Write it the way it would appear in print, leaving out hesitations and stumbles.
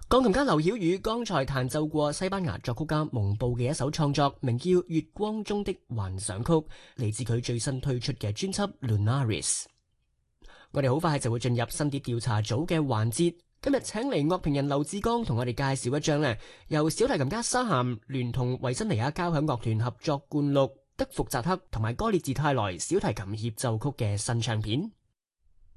鋼琴家劉曉宇剛才彈奏過西班牙作曲家蒙布嘅一首創作，名叫《月光中的幻想曲》，嚟自佢最新推出嘅專輯《Lunaris》。我哋好快就會進入新碟調查組嘅環節，今日請嚟樂評人劉志剛同我哋介紹一張呢由小提琴家沙咸聯同維珍尼亞交響樂團合作灌錄德福扎克同埋哥列治泰萊小提琴協奏曲嘅新唱片。